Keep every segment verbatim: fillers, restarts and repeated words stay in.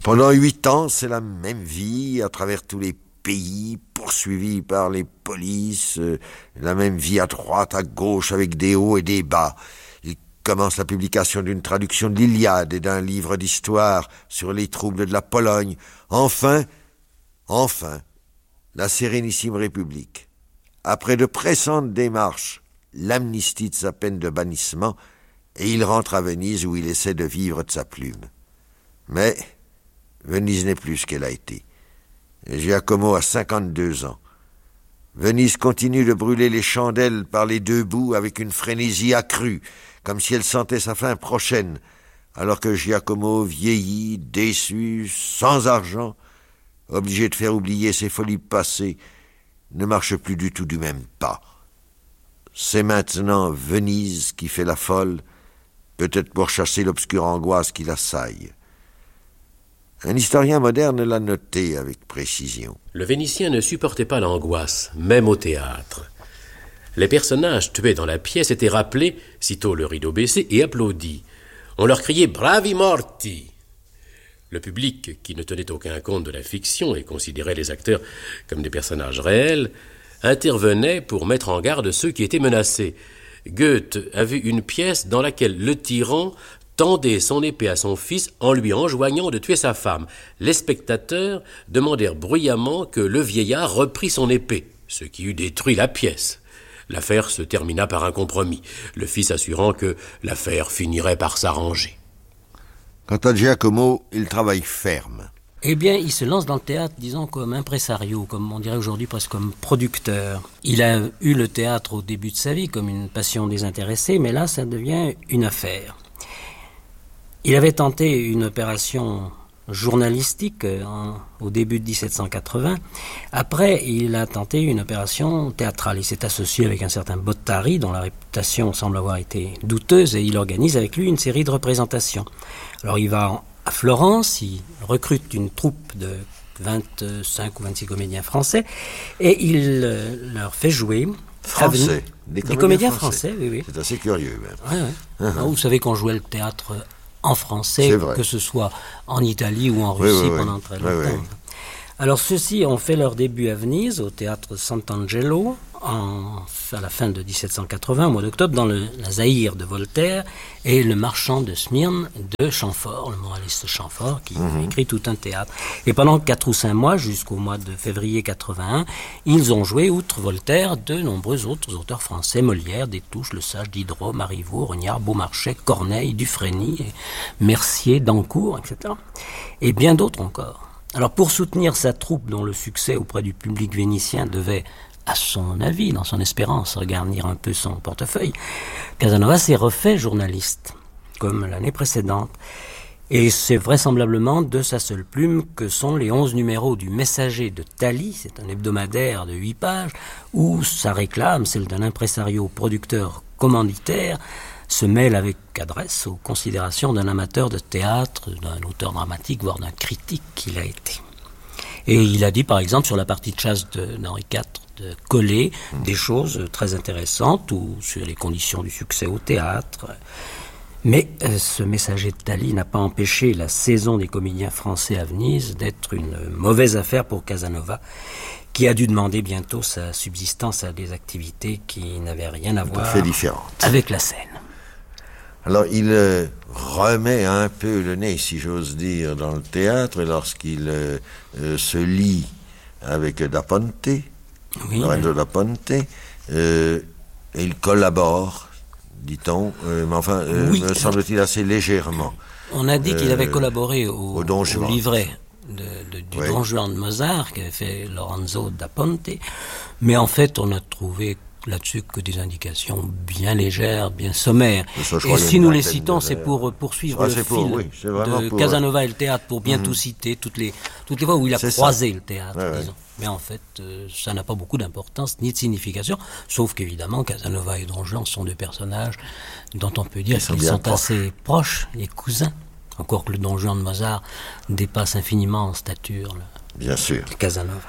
Pendant huit ans, c'est la même vie à travers tous les pays, poursuivi par les polices, euh, la même vie à droite, à gauche, avec des hauts et des bas. Il commence la publication d'une traduction de l'Iliade et d'un livre d'histoire sur les troubles de la Pologne. Enfin, enfin, la Sérénissime République. Après de pressantes démarches, l'amnistie de sa peine de bannissement, et il rentre à Venise où il essaie de vivre de sa plume. Mais Venise n'est plus ce qu'elle a été. Giacomo a cinquante-deux ans. Venise continue de brûler les chandelles par les deux bouts avec une frénésie accrue, comme si elle sentait sa fin prochaine, alors que Giacomo vieillit, déçu, sans argent, obligé de faire oublier ses folies passées, ne marche plus du tout du même pas. C'est maintenant Venise qui fait la folle, peut-être pour chasser l'obscure angoisse qui l'assaille. Un historien moderne l'a noté avec précision. Le Vénitien ne supportait pas l'angoisse, même au théâtre. Les personnages tués dans la pièce étaient rappelés, sitôt le rideau baissé, et applaudis. On leur criait « Bravi morti !» Le public, qui ne tenait aucun compte de la fiction et considérait les acteurs comme des personnages réels, intervenait pour mettre en garde ceux qui étaient menacés. Goethe a vu une pièce dans laquelle le tyran tendait son épée à son fils en lui enjoignant de tuer sa femme. Les spectateurs demandèrent bruyamment que le vieillard reprît son épée, ce qui eût détruit la pièce. L'affaire se termina par un compromis, le fils assurant que l'affaire finirait par s'arranger. Quant à Giacomo, il travaille ferme. Eh bien, il se lance dans le théâtre, disons, comme impresario, comme on dirait aujourd'hui presque comme producteur. Il a eu le théâtre au début de sa vie comme une passion désintéressée, mais là, ça devient une affaire. Il avait tenté une opération journalistique en, au début de dix-sept cent quatre-vingts. Après, il a tenté une opération théâtrale. Il s'est associé avec un certain Bottari, dont la réputation semble avoir été douteuse, et il organise avec lui une série de représentations. Alors, il va à Florence, il recrute une troupe de vingt-cinq ou vingt-six comédiens français, et il euh, leur fait jouer... Français. Des comédiens, des comédiens français. français, oui, oui. C'est assez curieux, même. Ouais, ouais. Uh-huh. Vous savez qu'on jouait le théâtre en français, que ce soit en Italie ou en Russie, oui, oui, pendant très longtemps. Oui, oui. Alors ceux-ci ont fait leur début à Venise, au théâtre Sant'Angelo, en, à la fin de dix-sept cent quatre-vingts, au mois d'octobre, dans le, la Zaïre de Voltaire, et le marchand de Smyrne de Chamfort, le moraliste Chamfort, qui mm-hmm. a écrit tout un théâtre. Et pendant quatre ou cinq mois, jusqu'au mois de février quatre-vingt-un, ils ont joué, outre Voltaire, de nombreux autres auteurs français, Molière, Destouches, Le Sage, Diderot, Marivaux, Rognard, Beaumarchais, Corneille, Dufresne, Mercier, Dancourt, et cetera. Et bien d'autres encore. Alors pour soutenir sa troupe dont le succès auprès du public vénitien devait, à son avis, dans son espérance, regarnir un peu son portefeuille, Casanova s'est refait journaliste, comme l'année précédente. Et c'est vraisemblablement de sa seule plume que sont les onze numéros du Messager de Thalie, c'est un hebdomadaire de huit pages, où sa réclame, celle d'un impresario producteur commanditaire, se mêle avec adresse aux considérations d'un amateur de théâtre, d'un auteur dramatique, voire d'un critique qu'il a été. Et il a dit, par exemple, sur la partie de chasse de, d'Henri quatre, de Collet, des choses très intéressantes, ou sur les conditions du succès au théâtre. Mais euh, ce Messager de Thalie n'a pas empêché la saison des comédiens français à Venise d'être une mauvaise affaire pour Casanova, qui a dû demander bientôt sa subsistance à des activités qui n'avaient rien à voir avec la scène. Alors, il euh, remet un peu le nez, si j'ose dire, dans le théâtre lorsqu'il euh, euh, se lie avec Da Ponte, oui, Lorenzo oui. Da Ponte, euh, et il collabore, dit-on, euh, mais enfin, euh, oui. me semble-t-il assez légèrement. On a dit euh, qu'il avait collaboré au, au, au livret de, de, du oui. Don Juan de Mozart, qu'avait fait Lorenzo Da Ponte, mais en fait, on a trouvé là-dessus que des indications bien légères, bien sommaires. Ça, et si nous les citons, c'est pour poursuivre ah, le pour, fil oui, de pour, Casanova et le théâtre, pour bien mmh. tout citer, toutes les, toutes les fois où il a c'est croisé ça. le théâtre, ouais, disons. Ouais. Mais en fait, euh, ça n'a pas beaucoup d'importance, ni de signification, sauf qu'évidemment, Casanova et Don Juan sont deux personnages dont on peut dire Ils qu'ils sont, sont assez proches, les cousins. Encore que le Don Juan de Mozart dépasse infiniment en stature le, bien sûr. le Casanova.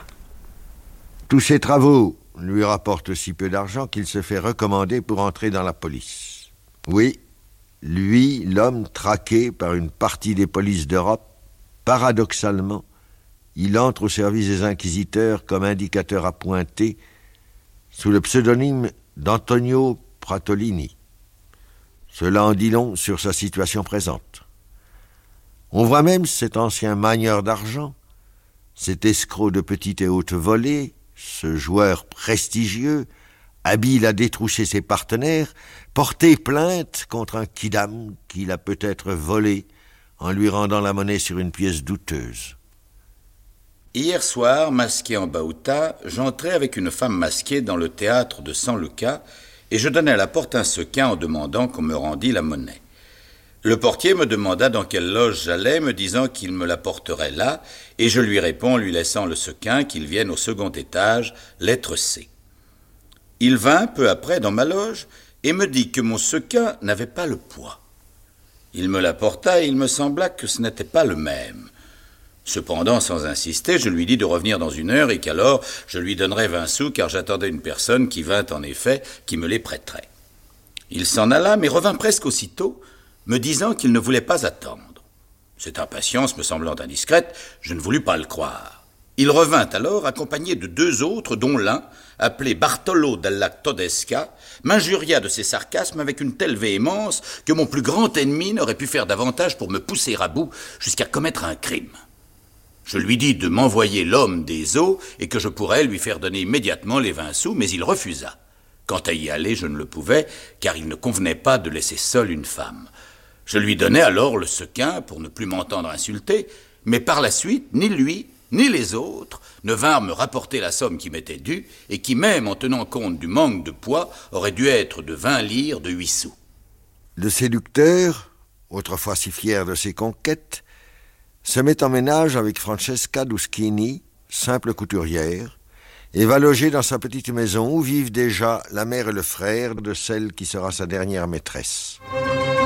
Tous ces travaux lui rapporte si peu d'argent qu'il se fait recommander pour entrer dans la police. Oui, lui, l'homme traqué par une partie des polices d'Europe, paradoxalement, il entre au service des inquisiteurs comme indicateur appointé sous le pseudonyme d'Antonio Pratolini. Cela en dit long sur sa situation présente. On voit même cet ancien manieur d'argent, cet escroc de petite et haute volée, ce joueur prestigieux, habile à détroucher ses partenaires, porter plainte contre un quidam qu'il a peut-être volé en lui rendant la monnaie sur une pièce douteuse. Hier soir, masqué en Bauta, j'entrais avec une femme masquée dans le théâtre de San Luca et je donnai à la porte un sequin en demandant qu'on me rendît la monnaie. Le portier me demanda dans quelle loge j'allais, me disant qu'il me l'apporterait là, et je lui réponds en lui laissant le sequin qu'il vienne au second étage, lettre C. Il vint peu après dans ma loge et me dit que mon sequin n'avait pas le poids. Il me l'apporta et il me sembla que ce n'était pas le même. Cependant, sans insister, je lui dis de revenir dans une heure et qu'alors je lui donnerais vingt sous car j'attendais une personne qui vint en effet, qui me les prêterait. Il s'en alla, mais revint presque aussitôt, me disant qu'il ne voulait pas attendre. Cette impatience me semblant indiscrète, je ne voulus pas le croire. Il revint alors accompagné de deux autres, dont l'un, appelé Bartolo della Todesca, m'injuria de ses sarcasmes avec une telle véhémence que mon plus grand ennemi n'aurait pu faire davantage pour me pousser à bout jusqu'à commettre un crime. Je lui dis de m'envoyer l'homme des eaux et que je pourrais lui faire donner immédiatement les vingt sous, mais il refusa. Quant à y aller, je ne le pouvais, car il ne convenait pas de laisser seule une femme. Je lui donnai alors le sequin pour ne plus m'entendre insulter, mais par la suite, ni lui, ni les autres ne vinrent me rapporter la somme qui m'était due et qui, même en tenant compte du manque de poids, aurait dû être de vingt lires de huit sous. Le séducteur, autrefois si fier de ses conquêtes, se met en ménage avec Francesca Duschini, simple couturière, et va loger dans sa petite maison où vivent déjà la mère et le frère de celle qui sera sa dernière maîtresse.